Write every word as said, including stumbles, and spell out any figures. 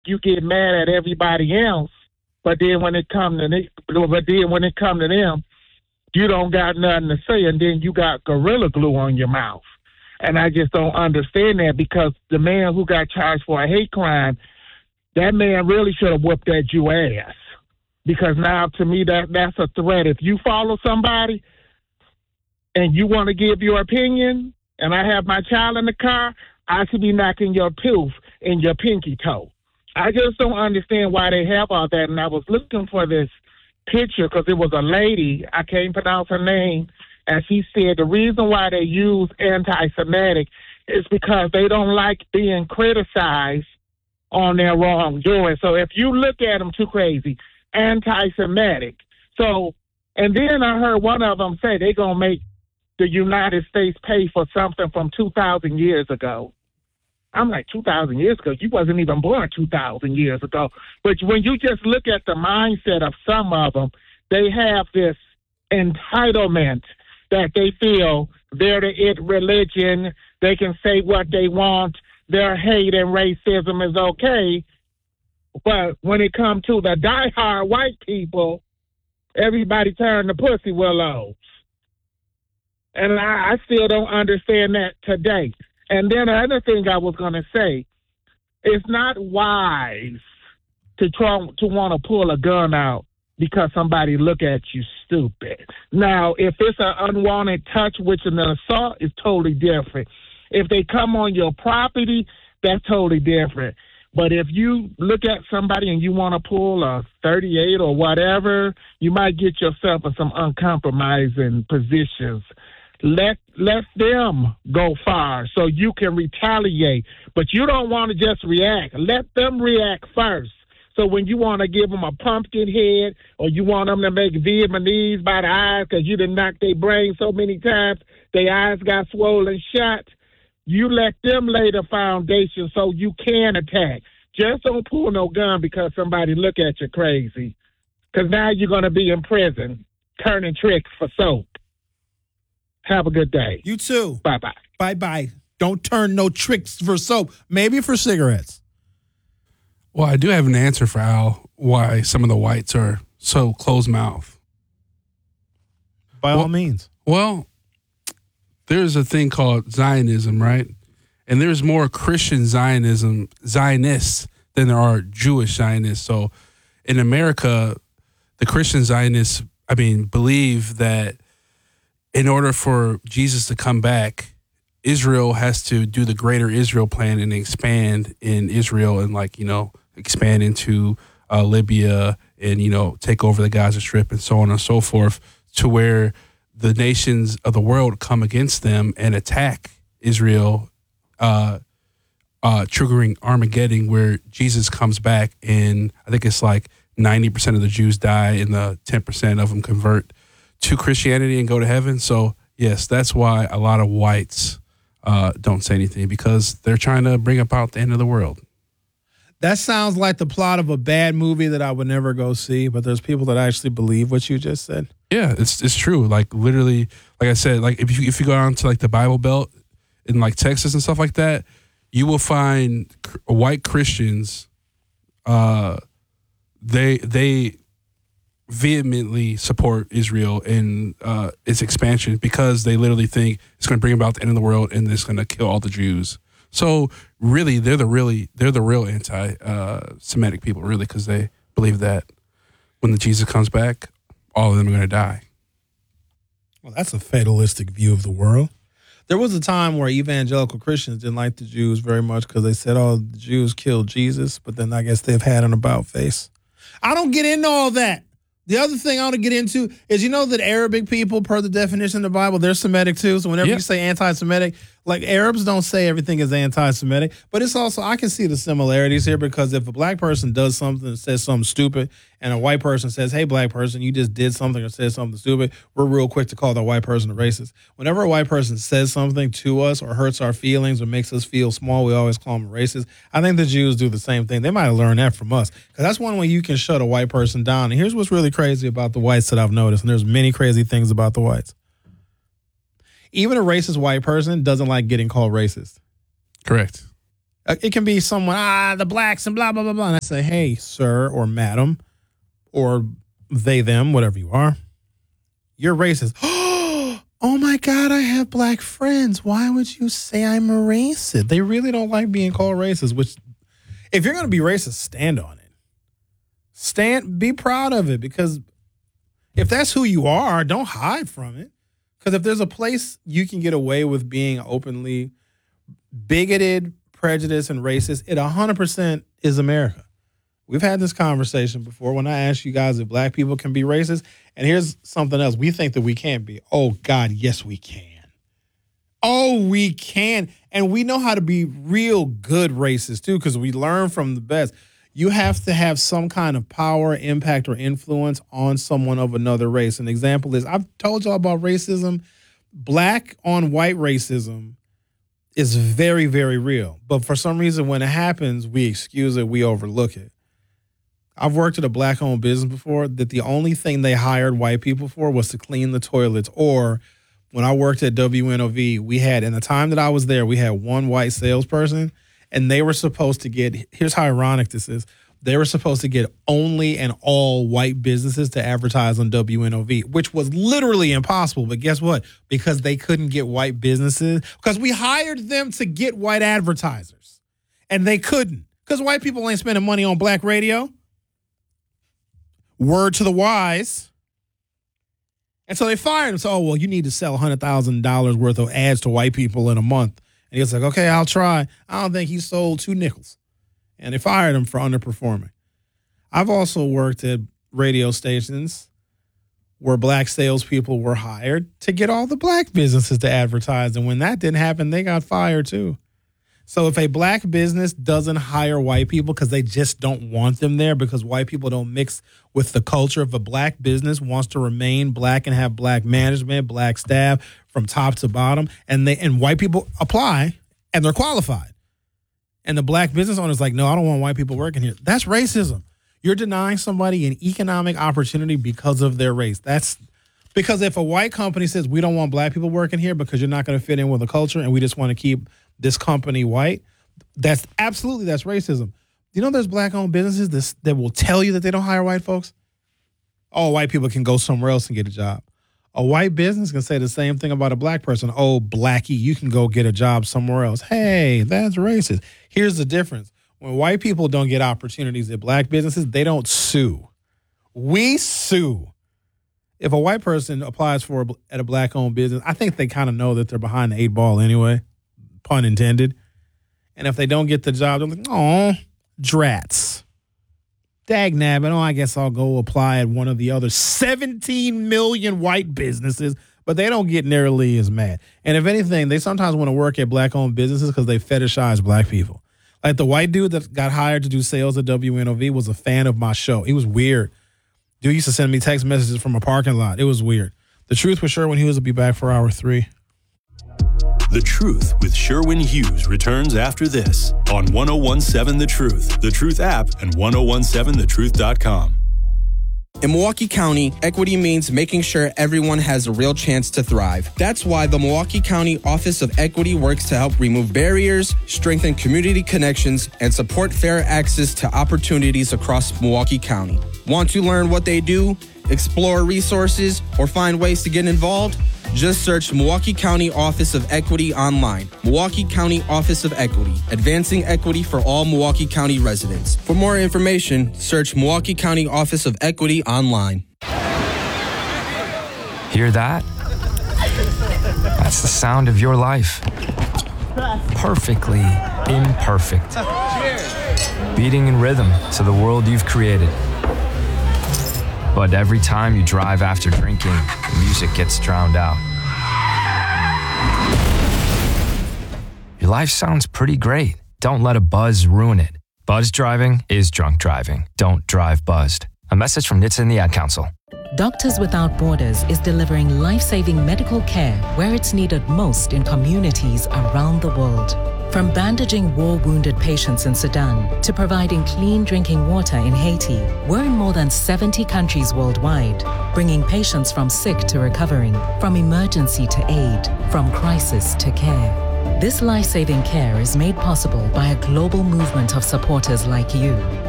you get mad at everybody else, but then when it come to they, but then when it come to them, you don't got nothing to say, and then you got Gorilla Glue on your mouth. And I just don't understand that, because the man who got charged for a hate crime, that man really should have whooped that Jew ass. Because now, to me, that that's a threat. If you follow somebody and you want to give your opinion, and I have my child in the car, I should be knocking your tooth in your pinky toe. I just don't understand why they have all that. And I was looking for this picture because it was a lady, I can't pronounce her name, and she said the reason why they use anti-Semitic is because they don't like being criticized on their wrongdoing. So if you look at them too crazy, anti-Semitic. So, and then I heard one of them say they're going to make the United States pay for something from two thousand years ago. I'm like, two thousand years ago? You wasn't even born two thousand years ago. But when you just look at the mindset of some of them, they have this entitlement that they feel they're the it religion. They can say what they want. Their hate and racism is okay. But when it comes to the diehard white people, everybody turn to pussy willows. And I, I still don't understand that today. And then the other thing I was going to say, it's not wise to try to want to pull a gun out because somebody look at you stupid. Now, if it's an unwanted touch, which is an assault, is totally different. If they come on your property, that's totally different. But if you look at somebody and you want to pull a thirty-eight or whatever, you might get yourself in some uncompromising positions. Let let them go far so you can retaliate. But you don't want to just react. Let them react first. So when you want to give them a pumpkin head or you want them to make Vietnamese by the eyes because you done knocked their brain so many times, their eyes got swollen shut, you let them lay the foundation so you can attack. Just don't pull no gun because somebody look at you crazy. Because now you're going to be in prison turning tricks for soap. Have a good day. You too. Bye-bye. Bye-bye. Don't turn no tricks for soap. Maybe for cigarettes. Well, I do have an answer for Al why some of the whites are so closed-mouthed. By well, all means. Well, there's a thing called Zionism, right? And there's more Christian Zionism, Zionists than there are Jewish Zionists. So in America, the Christian Zionists, I mean, believe that in order for Jesus to come back, Israel has to do the greater Israel plan and expand in Israel and, like, you know, expand into uh, Libya and, you know, take over the Gaza Strip and so on and so forth, to where the nations of the world come against them and attack Israel, uh, uh, triggering Armageddon, where Jesus comes back and I think it's like ninety percent of the Jews die and the ten percent of them convert to Christianity and go to heaven. So, yes, that's why a lot of whites uh, don't say anything, because they're trying to bring about the end of the world. That sounds like the plot of a bad movie that I would never go see, but there's people that actually believe what you just said. Yeah, it's it's true. Like, literally, like I said, like if you if you go down to like the Bible Belt in like Texas and stuff like that, you will find cr- white Christians. Uh, they they vehemently support Israel and uh, its expansion because they literally think it's going to bring about the end of the world and it's going to kill all the Jews. So really, they're the really they're the real anti-Semitic people, really, because they believe that when the Jesus comes back, all of them are going to die. Well, that's a fatalistic view of the world. There was a time where evangelical Christians didn't like the Jews very much because they said, oh, the Jews killed Jesus, but then I guess they've had an about face. I don't get into all that. The other thing I want to get into is, you know that Arabic people, per the definition of the Bible, they're Semitic too. So whenever yep. you say anti-Semitic, like Arabs don't say everything is anti-Semitic. But it's also, I can see the similarities here, because if a black person does something and says something stupid and a white person says, hey, black person, you just did something or said something stupid, we're real quick to call that white person a racist. Whenever a white person says something to us or hurts our feelings or makes us feel small, we always call them a racist. I think the Jews do the same thing. They might have learned that from us, because that's one way you can shut a white person down. And here's what's really crazy about the whites that I've noticed, and there's many crazy things about the whites. Even a racist white person doesn't like getting called racist. Correct. Uh, It can be someone, ah, the blacks and blah, blah, blah, blah. And I say, hey, sir or madam, or they, them, whatever you are, you're racist. Oh my God, I have black friends. Why would you say I'm a racist? They really don't like being called racist, which if you're going to be racist, stand on it. Stand, be proud of it, because if that's who you are, don't hide from it. Because if there's a place you can get away with being openly bigoted, prejudiced, and racist, it one hundred percent is America. We've had this conversation before when I asked you guys if black people can be racist. And here's something else. We think that we can't be. Oh, God, yes, we can. Oh, we can. And we know how to be real good racist, too, because we learn from the best. You have to have some kind of power, impact, or influence on someone of another race. An example is, I've told y'all about racism. Black on white racism is very, very real. But for some reason, when it happens, we excuse it, we overlook it. I've worked at a black-owned business before that the only thing they hired white people for was to clean the toilets. Or when I worked at W N O V, we had, in the time that I was there, we had one white salesperson, and they were supposed to get, here's how ironic this is, they were supposed to get only and all white businesses to advertise on W N O V, which was literally impossible. But guess what? Because they couldn't get white businesses, because we hired them to get white advertisers, and they couldn't, because white people ain't spending money on black radio. Word to the wise. And so they fired him. So, oh, well, you need to sell one hundred thousand dollars worth of ads to white people in a month. And he was like, okay, I'll try. I don't think he sold two nickels. And they fired him for underperforming. I've also worked at radio stations where black salespeople were hired to get all the black businesses to advertise. And when that didn't happen, they got fired too. So if a black business doesn't hire white people because they just don't want them there, because white people don't mix with the culture, if a black business wants to remain black and have black management, black staff from top to bottom, and they and white people apply and they're qualified, and the black business owner's like, no, I don't want white people working here, that's racism. You're denying somebody an economic opportunity because of their race. That's because if a white company says we don't want black people working here because you're not going to fit in with the culture and we just want to keep this company white, that's absolutely, that's racism. You know, there's black-owned businesses that, that will tell you that they don't hire white folks. Oh, white people can go somewhere else and get a job. A white business can say the same thing about a black person. Oh, blackie, you can go get a job somewhere else. Hey, that's racist. Here's the difference. When white people don't get opportunities at black businesses, they don't sue. We sue. If a white person applies for a, at a black-owned business, I think they kind of know that they're behind the eight ball anyway. Pun intended. And if they don't get the job, they're like, oh, drats. Dag nabbit. Oh, I guess I'll go apply at one of the other seventeen million white businesses, but they don't get nearly as mad. And if anything, they sometimes want to work at black-owned businesses because they fetishize black people. Like the white dude that got hired to do sales at W N O V was a fan of my show. He was weird. Dude used to send me text messages from a parking lot. It was weird. The Truth with Sherwin Hughes will be back for hour three. The Truth with Sherwin Hughes returns after this on ten seventeen The Truth, The Truth app, and ten seventeen the truth dot com. In Milwaukee County, equity means making sure everyone has a real chance to thrive. That's why the Milwaukee County Office of Equity works to help remove barriers, strengthen community connections, and support fair access to opportunities across Milwaukee County. Want to learn what they do, explore resources, or find ways to get involved? Just search Milwaukee County Office of Equity online. Milwaukee County Office of Equity, advancing equity for all Milwaukee County residents. For more information, search Milwaukee County Office of Equity online. Hear that? That's the sound of your life. Perfectly imperfect. Beating in rhythm to the world you've created. But every time you drive after drinking, the music gets drowned out. Your life sounds pretty great. Don't let a buzz ruin it. Buzz driving is drunk driving. Don't drive buzzed. A message from N H T S A and the Ad Council. Doctors Without Borders is delivering life-saving medical care where it's needed most in communities around the world. From bandaging war-wounded patients in Sudan to providing clean drinking water in Haiti, we're in more than seventy countries worldwide, bringing patients from sick to recovering, from emergency to aid, from crisis to care. This life-saving care is made possible by a global movement of supporters like you.